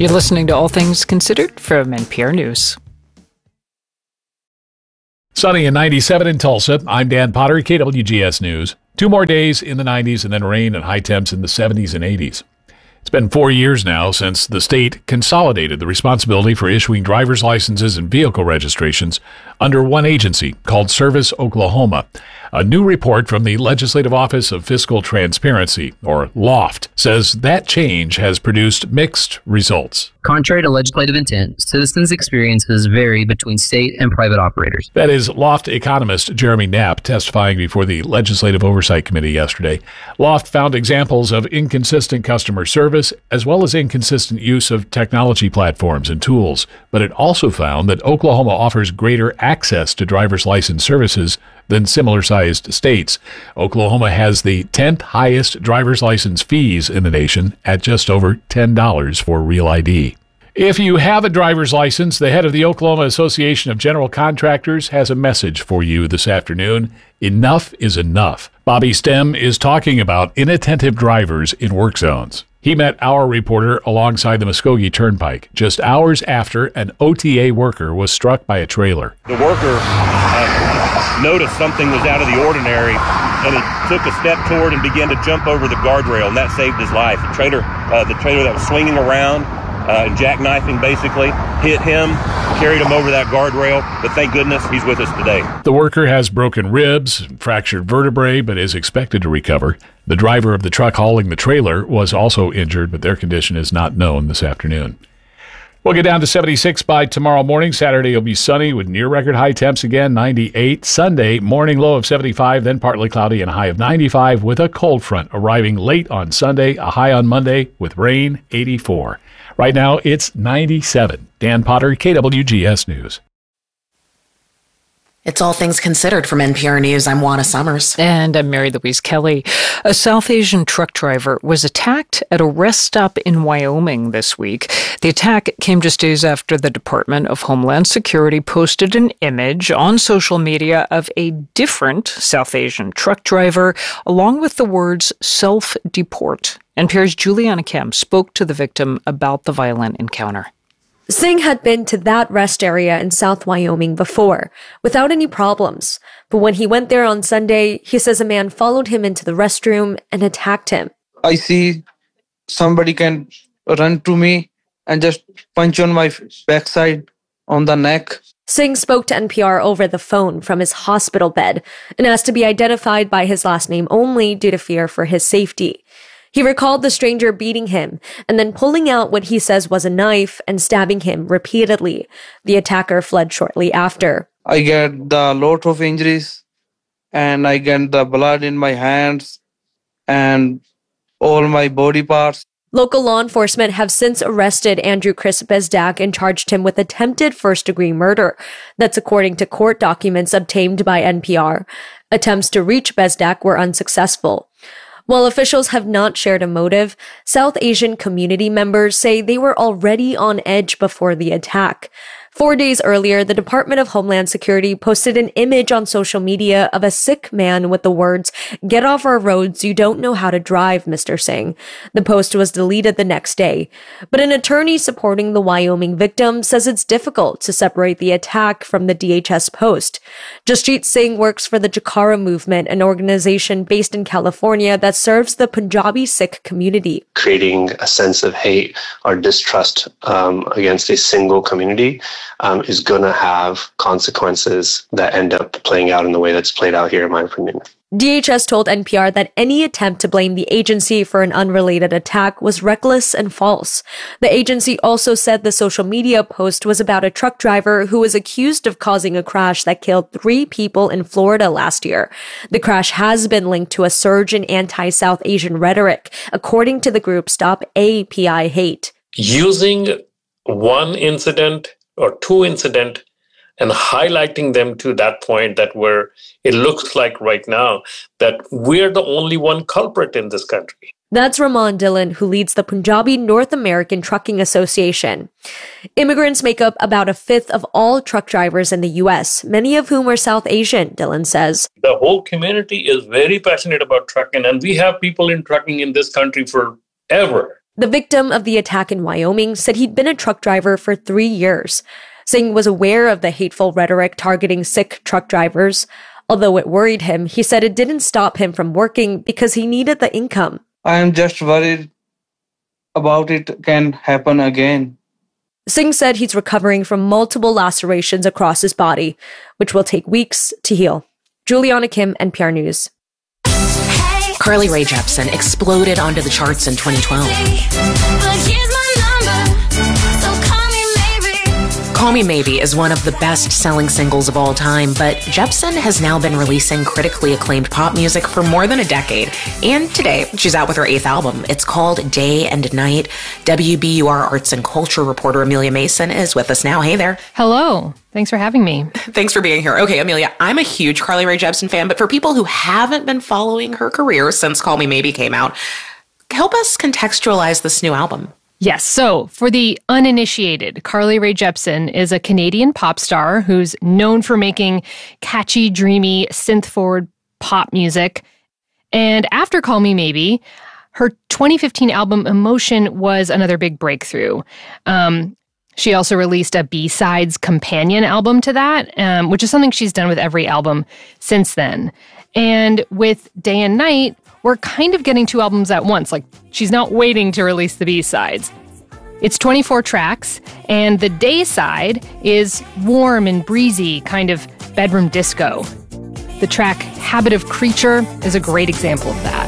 You're listening to All Things Considered from NPR News. Sunny and 97 in Tulsa. I'm Dan Potter, KWGS News. 2 more days in the 90s and then rain and high temps in the 70s and 80s. It's been 4 years now since the state consolidated the responsibility for issuing driver's licenses and vehicle registrations under one agency called Service Oklahoma. A new report from the Legislative Office of Fiscal Transparency, or LOFT, says that change has produced mixed results. Contrary to legislative intent, citizens' experiences vary between state and private operators. That is LOFT economist Jeremy Knapp testifying before the Legislative Oversight Committee yesterday. LOFT found examples of inconsistent customer service as well as inconsistent use of technology platforms and tools, but it also found that Oklahoma offers greater access to driver's license services than similar-sized states. Oklahoma has the 10th highest driver's license fees in the nation at just over $10 for Real ID. If you have a driver's license, the head of the Oklahoma Association of General Contractors has a message for you this afternoon. Enough is enough. Bobby Stem is talking about inattentive drivers in work zones. He met our reporter alongside the Muskogee Turnpike just hours after an OTA worker was struck by a trailer. The worker noticed something was out of the ordinary, and he took a step toward and began to jump over the guardrail, and that saved his life. The trailer that was swinging around and jackknifing basically hit him, carried him over that guardrail, but thank goodness he's with us today. The worker has broken ribs, fractured vertebrae, but is expected to recover. The driver of the truck hauling the trailer was also injured, but their condition is not known this afternoon. We'll get down to 76 by tomorrow morning. Saturday will be sunny with near record high temps again, 98. Sunday, morning low of 75, then partly cloudy and a high of 95 with a cold front arriving late on Sunday, a high on Monday with rain, 84. Right now, it's 97. Dan Potter, KWGS News. It's All Things Considered from NPR News. I'm Juana Summers. And I'm Mary Louise Kelly. A South Asian truck driver was attacked at a rest stop in Wyoming this week. The attack came just days after the Department of Homeland Security posted an image on social media of a different South Asian truck driver, along with the words self-deport. NPR's Juliana Kemp spoke to the victim about the violent encounter. Singh had been to that rest area in South Wyoming before, without any problems. But when he went there on Sunday, he says a man followed him into the restroom and attacked him. I see somebody can run to me and just punch on my backside on the neck. Singh spoke to NPR over the phone from his hospital bed and asked to be identified by his last name only due to fear for his safety. He recalled the stranger beating him and then pulling out what he says was a knife and stabbing him repeatedly. The attacker fled shortly after. I get the lot of injuries and I get the blood in my hands and all my body parts. Local law enforcement have since arrested Andrew Chris Bezdak and charged him with attempted first-degree murder. That's according to court documents obtained by NPR. Attempts to reach Bezdak were unsuccessful. While officials have not shared a motive, South Asian community members say they were already on edge before the attack. 4 days earlier, the Department of Homeland Security posted an image on social media of a sick man with the words, "Get off our roads, you don't know how to drive, Mr. Singh." The post was deleted the next day. But an attorney supporting the Wyoming victim says it's difficult to separate the attack from the DHS post. Jasjeet Singh works for the Jakara Movement, an organization based in California that serves the Punjabi Sikh community. Creating a sense of hate or distrust against a single community is going to have consequences that end up playing out in the way that's played out here, in my opinion. DHS told NPR that any attempt to blame the agency for an unrelated attack was reckless and false. The agency also said the social media post was about a truck driver who was accused of causing a crash that killed 3 people in Florida last year. The crash has been linked to a surge in anti-South Asian rhetoric, according to the group Stop API Hate. Using one incident or 2 incidents and highlighting them to that point that where it looks like right now that we're the only one culprit in this country. That's Raman Dillon, who leads the Punjabi North American Trucking Association. Immigrants make up about a fifth of all truck drivers in the U.S., many of whom are South Asian, Dillon says. The whole community is very passionate about trucking, and we have people in trucking in this country forever. The victim of the attack in Wyoming said he'd been a truck driver for 3 years. Singh was aware of the hateful rhetoric targeting Sikh truck drivers. Although it worried him, he said it didn't stop him from working because he needed the income. I am just worried about it can happen again. Singh said he's recovering from multiple lacerations across his body, which will take weeks to heal. Juliana Kim, NPR News. Carly Rae Jepsen exploded onto the charts in 2012. Call Me Maybe is one of the best-selling singles of all time, but Jepsen has now been releasing critically acclaimed pop music for more than a decade. And today, she's out with her 8th album. It's called Day and Night. WBUR arts and culture reporter Amelia Mason is with us now. Hey there. Hello. Thanks for having me. Thanks for being here. Okay, Amelia, I'm a huge Carly Rae Jepsen fan, but for people who haven't been following her career since Call Me Maybe came out, help us contextualize this new album. Yes. So for the uninitiated, Carly Rae Jepsen is a Canadian pop star who's known for making catchy, dreamy, synth-forward pop music. And after Call Me Maybe, her 2015 album Emotion was another big breakthrough. She also released a B-sides companion album to that, which is something she's done with every album since then. And with Day and Night, we're kind of getting 2 albums at once. Like, she's not waiting to release the B-sides. It's 24 tracks, and the Day side is warm and breezy, kind of bedroom disco. The track Habit of Creature is a great example of that.